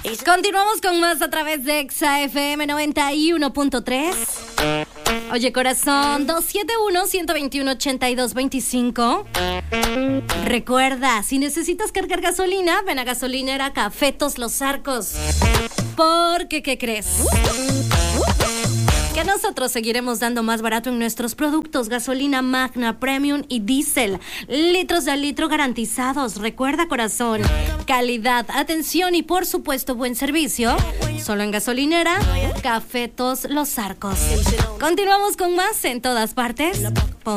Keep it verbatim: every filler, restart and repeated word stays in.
Continuamos con más a través de Exa F M noventa y uno punto tres. Oye, corazón, dos siete uno, uno dos uno, ocho dos dos cinco. Recuerda, si necesitas cargar gasolina, ven a Gasolinera Cafetos Los Arcos. Porque, ¿qué crees? Que nosotros seguiremos dando más barato en nuestros productos: gasolina Magna, Premium y Diesel, litros de litro garantizados. Recuerda, corazón, calidad, atención y por supuesto buen servicio, solo en Gasolinera Cafetos Los Arcos. Continuamos con más en todas partes.